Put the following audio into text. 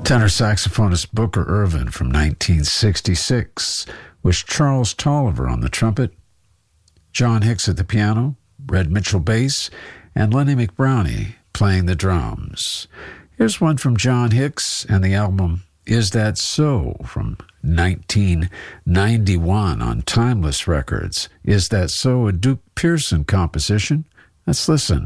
Tenor saxophonist Booker Ervin from 1966 was Charles Tolliver on the trumpet, John Hicks at the piano, Red Mitchell bass, and Lenny McBrownie playing the drums. Here's one from John Hicks and the album Is That So from 1991 on Timeless Records. Is That So, a Duke Pearson composition? Let's listen.